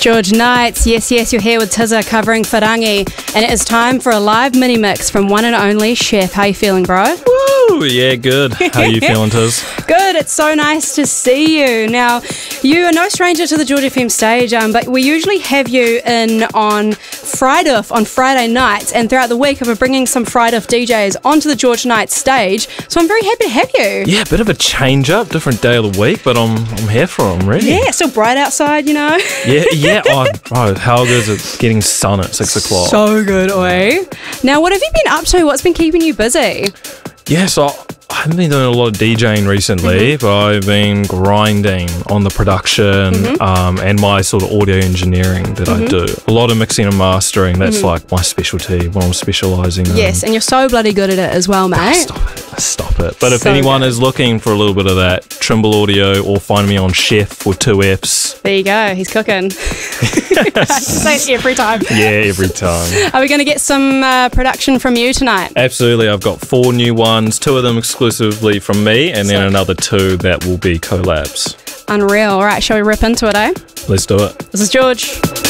George Knights. Yes, you're here with Tizza covering Wharangi, and it is time for a live mini mix from one and only Chef. How you feeling, bro? Woo! Yeah, good. How you feeling, Tiz? Good. It's so nice to see you. Now, you are no stranger to the George FM stage, but we usually have you in on Friday nights, and throughout the week we're bringing some Friday DJs onto the George Knights stage. So I'm very happy to have you. Yeah, bit of a change up, different day of the week, but I'm here for them, really. Yeah, still bright outside, you know. Yeah. Oh, how good is it getting sun at 6 o'clock? So good, oi. Now, what have you been up to? What's been keeping you busy? Yeah, so I haven't been doing a lot of DJing recently, but I've been grinding on the production and my sort of audio engineering that I do. A lot of mixing and mastering, that's like my specialty, what I'm specialising in. Yes, and you're so bloody good at it as well, mate. Stop it. But if So anyone good. is looking for a little bit of that, Trimble Audio, or find me on Chef with 2 Fs. There you go, he's cooking. Say it every time. Yeah, every time. Are we going to get some production from you tonight? Absolutely. I've got 4 new ones, 2 of them exclusively from me, and then another 2 that will be collabs. Unreal. All right, shall we rip into it, eh? Let's do it. This is George.